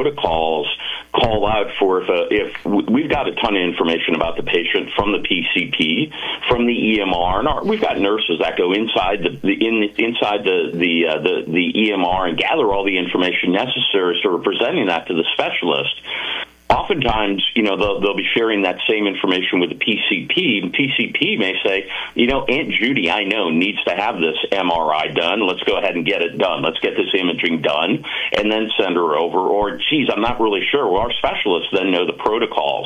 protocols call out for if we've got a ton of information about the patient from the PCP, from the EMR, and we've got nurses that go inside the EMR and gather all the information necessary, so we're presenting that to the specialist. Oftentimes, they'll be sharing that same information with the PCP, and PCP may say, Aunt Judy, I know, needs to have this MRI done. Let's go ahead and get it done. Let's get this imaging done, and then send her over. Or, geez, I'm not really sure. Well, our specialists then know the protocols.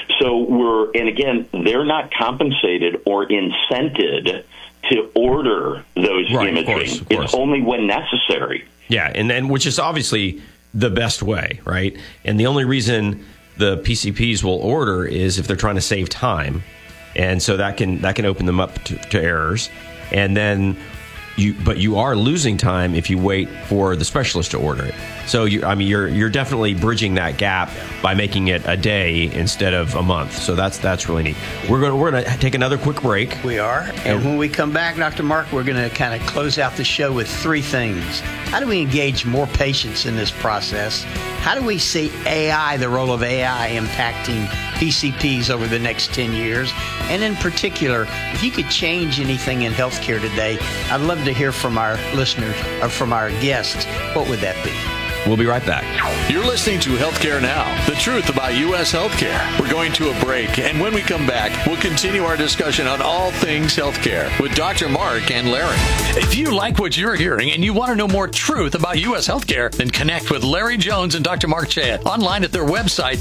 So and again, they're not compensated or incented to order those imaging. Of course. It's only when necessary. Yeah, and which is obviously the best way, right? And the only reason the PCPs will order is if they're trying to save time, and so that can open them up to errors. And then you are losing time if you wait for the specialist to order it. So you're definitely bridging that gap by making it a day instead of a month. So that's really neat. We're going to take another quick break. We are, and when we come back, Dr. Mark, we're going to kind of close out the show with three things. How do we engage more patients in this process? How do we see AI, the role of AI impacting PCPs over the next 10 years? And in particular, if you could change anything in healthcare today, I'd love to hear from our listeners or from our guests. What would that be? We'll be right back. You're listening to Healthcare Now, the truth about U.S. healthcare. We're going to a break, and when we come back, we'll continue our discussion on all things healthcare with Dr. Mark and Larry. If you like what you're hearing and you want to know more truth about U.S. healthcare, then connect with Larry Jones and Dr. Mark Chad online at their website,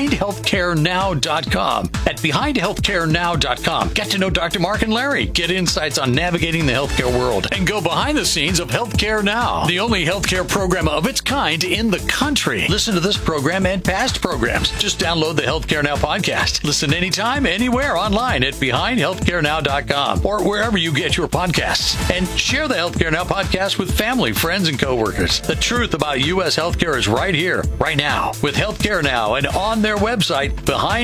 BehindHealthcareNow.com. At BehindHealthcareNow.com, get to know Dr. Mark and Larry, get insights on navigating the healthcare world, and go behind the scenes of Healthcare Now, the only healthcare program of its kind in the country. Listen to this program and past programs. Just download the Healthcare Now podcast. Listen anytime, anywhere online at BehindHealthcareNow.com or wherever you get your podcasts. And share the Healthcare Now podcast with family, friends, and coworkers. The truth about U.S. healthcare is right here, right now, with Healthcare Now and on their website,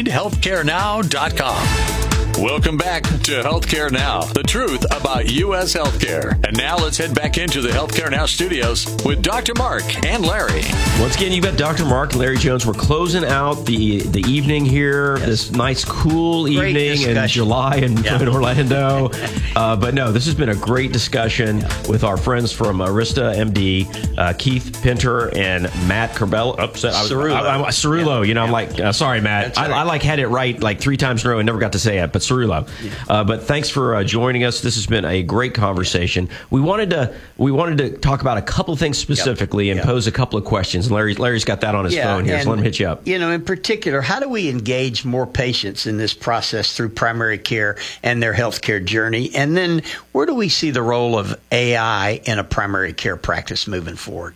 BehindHealthcareNow.com. Welcome back to Healthcare Now, the truth about U.S. healthcare. And now let's head back into the Healthcare Now studios with Dr. Mark and Larry. Once again, you've got Dr. Mark and Larry Jones. We're closing out the evening here, this nice, cool Great evening discussion. in July in Orlando. But no, this has been a great discussion with our friends from Arista MD, Keith Pinter and Matt Corbello. Cerullo. I'm like, sorry, Matt. Right. I had it right like 3 times in a row and never got to say it, but Cerullo. But thanks for joining us. This has been a great conversation. We wanted to talk about a couple things specifically and pose a couple of questions. And Larry's got that on his phone here, so let him hit you up. In particular, how do we engage more patients in this process through primary care and their healthcare journey? And then where do we see the role of AI in a primary care practice moving forward?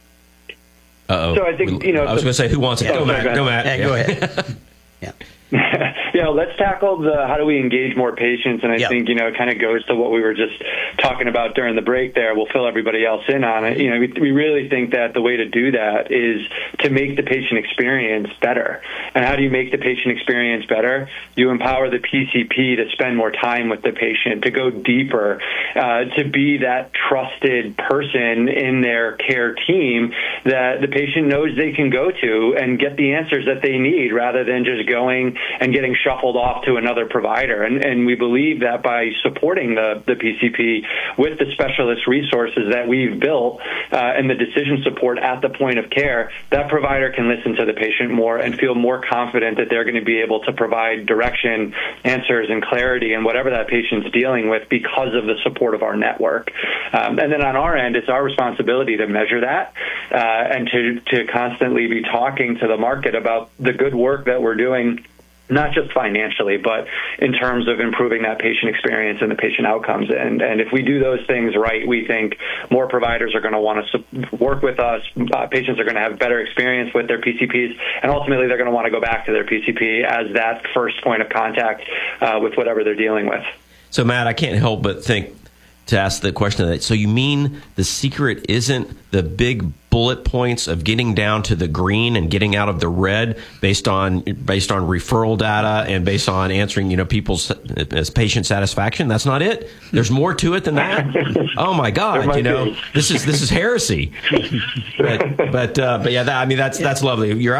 So I think, I was going to say, who wants it? Go, Matt. Go, Matt. Go ahead. Let's tackle the how do we engage more patients, and I think it kind of goes to what we were just talking about during the break there. We'll fill everybody else in on it. We really think that the way to do that is to make the patient experience better. And how do you make the patient experience better? You empower the PCP to spend more time with the patient, to go deeper, to be that trusted person in their care team that the patient knows they can go to and get the answers that they need, rather than just going and getting shuffled off to another provider. And we believe that by supporting the PCP with the specialist resources that we've built and the decision support at the point of care, that provider can listen to the patient more and feel more confident that they're going to be able to provide direction, answers, and clarity in whatever that patient's dealing with because of the support of our network. And then on our end, it's our responsibility to measure that and to constantly be talking to the market about the good work that we're doing, not just financially, but in terms of improving that patient experience and the patient outcomes. And if we do those things right, we think more providers are going to want to work with us. Patients are going to have better experience with their PCPs, and ultimately they're going to want to go back to their PCP as that first point of contact with whatever they're dealing with. So, Matt, I can't help but think to ask the question of that. So you mean the secret isn't the big bullet points of getting down to the green and getting out of the red based on referral data and based on answering people's patient satisfaction? That's not it. There's more to it than that. Oh my God! This is heresy. but yeah, that's lovely. You're